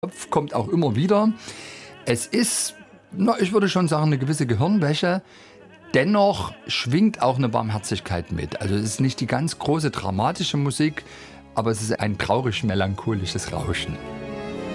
Kopf kommt auch immer wieder. Es ist, ich würde schon sagen, eine gewisse Gehirnwäsche. Dennoch schwingt auch eine Barmherzigkeit mit. Also es ist nicht die ganz große dramatische Musik, aber es ist ein traurig-melancholisches Rauschen.